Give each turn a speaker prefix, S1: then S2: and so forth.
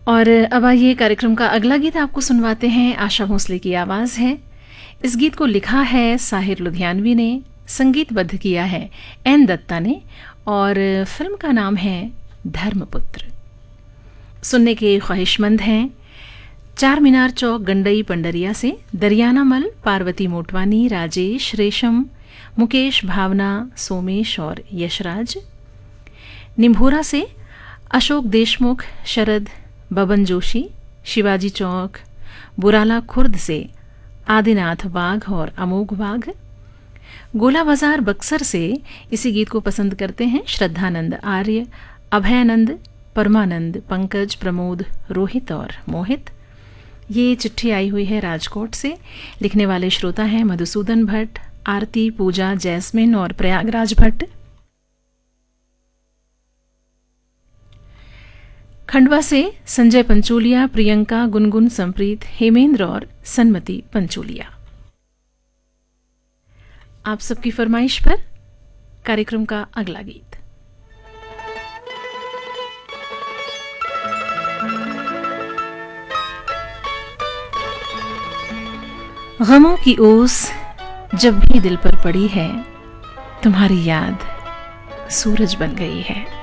S1: और अब आइए कार्यक्रम का अगला गीत आपको सुनवाते हैं। आशा भोसले की आवाज़ है। इस गीत को लिखा है साहिर लुधियानवी ने, संगीतबद्ध किया है एन दत्ता ने, और फिल्म का नाम है धर्मपुत्र। सुनने के ख्वाहिशमंद हैं चार मीनार चौक, गंडई पंडरिया से दरियाना मल, पार्वती मोटवानी, राजेश, रेशम, मुकेश, भावना, सोमेश और यशराज। निम्भोरा से अशोक देशमुख, शरद, बबन जोशी। शिवाजी चौक, बुराला खुर्द से आदिनाथ वाघ और अमोघ वाघ। गोला बाजार बक्सर से इसी गीत को पसंद करते हैं श्रद्धानंद आर्य, अभयानंद, परमानंद, पंकज, प्रमोद, रोहित और मोहित। ये चिट्ठी आई हुई है राजकोट से। लिखने वाले श्रोता हैं मधुसूदन भट्ट, आरती, पूजा, जैस्मिन और प्रयागराज भट्ट। खंडवा से संजय पंचोलिया, प्रियंका, गुनगुन, संप्रीत, हेमेंद्र और सन्मति पंचोलिया। आप सबकी फरमाइश पर कार्यक्रम का अगला गीत। गमों की ओस जब भी दिल पर पड़ी है, तुम्हारी याद सूरज बन गई है।